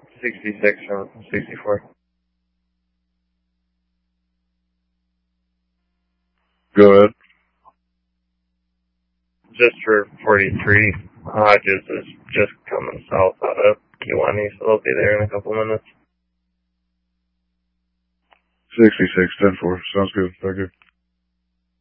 66 or 64. Go ahead. Just for 43, Hodges is just coming south out of Kewanee, so they'll be there in a couple minutes. 66, 10-4. Sounds good. Thank you.